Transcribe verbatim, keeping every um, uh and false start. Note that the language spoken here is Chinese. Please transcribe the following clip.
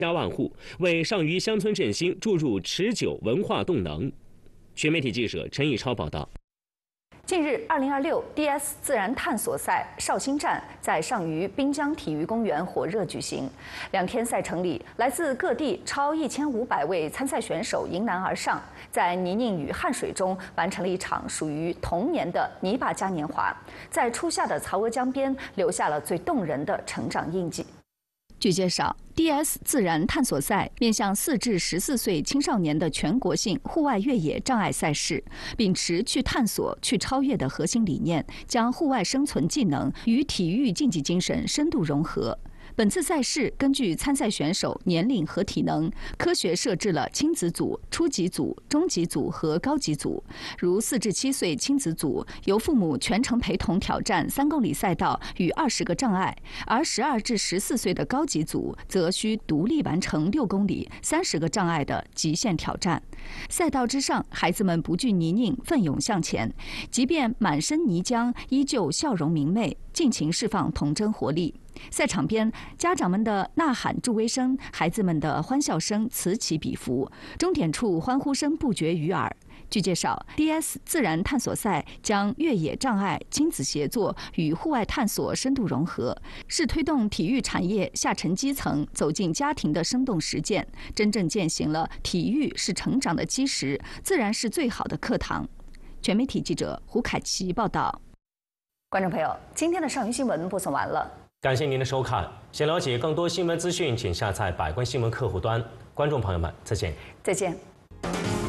家万户，为上虞乡村振兴注入持久文化动能。全媒体记者陈以超报道。 近日，二零二六 D S 自然探索赛绍兴站在上虞滨江体育公园火热举行。两天赛程里，来自各地超一千五百位参赛选手迎难而上，在泥泞与汗水中完成了一场属于童年的泥巴嘉年华，在初夏的曹娥江边留下了最动人的成长印记。 据介绍 ，D S 自然探索赛面向四至十四岁青少年的全国性户外越野障碍赛事，秉持去探索、去超越的核心理念，将户外生存技能与体育竞技精神深度融合。 本次赛事根据参赛选手年龄和体能，科学设置了亲子组、初级组、中级组和高级组。如四至七岁亲子组由父母全程陪同挑战三公里赛道与二十个障碍，而十二至十四岁的高级组则需独立完成六公里、三十个障碍的极限挑战。赛道之上，孩子们不惧泥泞，奋勇向前，即便满身泥浆，依旧笑容明媚，尽情释放童真活力。 赛场边，家长们的呐喊助威声，孩子们的欢笑声此起彼伏，终点处欢呼声不绝于耳。据介绍 ，D S 自然探索赛将越野障碍、亲子协作与户外探索深度融合，是推动体育产业下沉基层走进家庭的生动实践，真正践行了体育是成长的基石，自然是最好的课堂。全媒体记者胡凯琪报道。观众朋友，今天的上虞新闻播送完了。 感谢您的收看。想了解更多新闻资讯，请下载百官新闻客户端。观众朋友们，再见。 再见。